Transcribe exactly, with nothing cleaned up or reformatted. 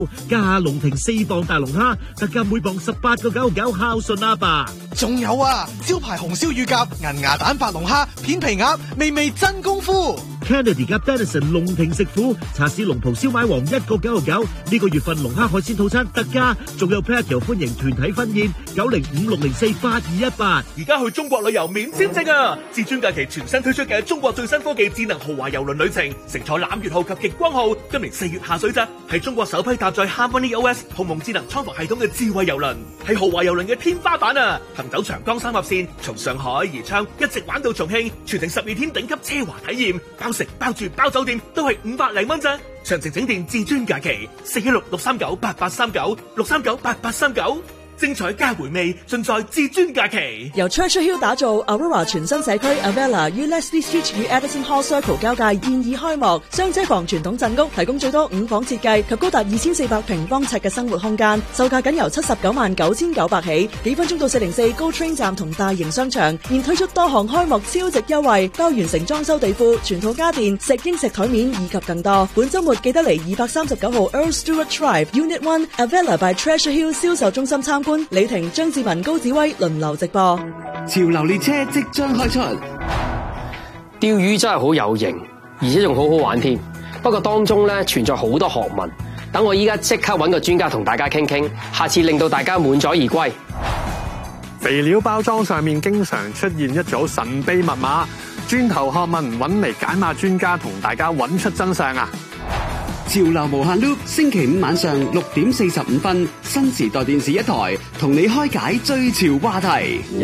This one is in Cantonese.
加龍庭四磅大龍蝦，特價每磅十八個九毫九，孝順阿爸。 仲有啊，招牌紅燒乳鴿、銀牙蛋白龍蝦、片皮鴨，味味真功夫。 Kennedy 加 Denison 龍庭食府，茶市龍袍燒賣王一個九毫九。呢個月份龍蝦海鮮套餐特價，仲有 Patio 歡迎團體婚宴，九零五六零四八二一八。 而家去中國旅遊免簽證啊！至尊假期全新推出嘅中國最新科技智能豪華郵輪旅程，乘坐攬月號及極光號，今年四月下水咋，係中國首批搭載 HarmonyOS 鴻蒙智能艙房系統嘅智慧郵輪，係豪華郵輪嘅天花板啊！行走長江三峽線，從上海宜昌一直玩到重慶，全程十二天頂級奢華體驗，包食包住包酒店都係五百零蚊咋。詳情請電至尊假期四一六六三九八八三九六三九八八三九。精彩加回味，盡在至尊假期。 由 Treasure Hill 打造 Aurora 全新社區 Avella 於 Leslie Street 與 Edison Hall Circle 交界現已開幕，雙車房傳統鎮屋提供最多五房設計及高達二千四百平方尺嘅生活空間，售價僅由七十九萬九千九百起，幾分鐘到四零四 Go Train 站同大型商場，現推出多項開幕超值優惠，包完成裝修地庫、全套家電、石英石台面以及更多。本週末記得嚟二百三十九號 Earl Stewart Drive Unit One Avella by Treasure Hill 銷售中心參觀。李婷、張志文、高子威輪流直播。 潮流列車即將開出， 釣魚真係好有型，而且仲好好玩添。不過當中咧存在好多學問，等我依家即刻揾個專家同大家傾傾，下次令到大家滿載而歸。 肥料包裝上面經常出現一組神秘密碼，轉頭學問揾嚟解碼專家同大家揾出真相啊！ 潮流無限 loop， 星期五晚上六點四十五分，新時代電視一台同你開解最潮話題。